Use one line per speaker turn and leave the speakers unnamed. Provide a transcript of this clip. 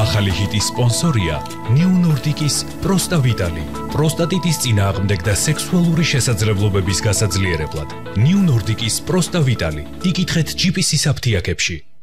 ახალი ჰიტის სპონსორია New Nordic-ის Prosta Vitali. პროსტატიტის წინააღმდეგ და სექსუალური შესაძლებლობების გასაძლიერებლად. New Nordic-ის Prosta Vitali. იკითხეთ GPS-ის აფთიაქებში.